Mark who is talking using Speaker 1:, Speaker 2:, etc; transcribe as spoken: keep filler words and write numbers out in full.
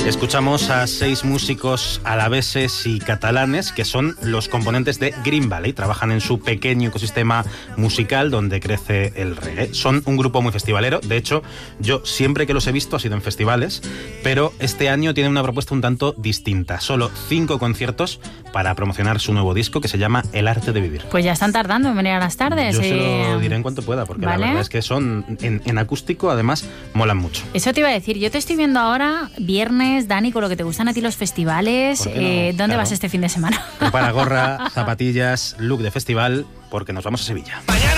Speaker 1: Escuchamos a seis músicos alaveses y catalanes que son los componentes de Green Valley. Trabajan en su pequeño ecosistema musical donde crece el reggae. Son un grupo muy festivalero. De hecho, yo siempre que los he visto ha sido en festivales, pero este año tienen una propuesta un tanto distinta. Solo cinco conciertos para promocionar su nuevo disco que se llama El arte de vivir.
Speaker 2: Pues ya están tardando en venir a las tardes.
Speaker 1: Yo
Speaker 2: eh...
Speaker 1: se lo diré en cuanto pueda, porque
Speaker 2: ¿Vale?
Speaker 1: la verdad es que son en, en acústico, además, molan mucho.
Speaker 2: Eso te iba a decir. Yo te estoy viendo ahora, viernes, Dani, con lo que te gustan a ti los festivales.
Speaker 1: ¿Por qué no?
Speaker 2: Eh, ¿Dónde
Speaker 1: Claro.
Speaker 2: vas este fin de semana?
Speaker 1: Prepara gorra, zapatillas, look de festival, porque nos vamos a Sevilla.
Speaker 3: Mañana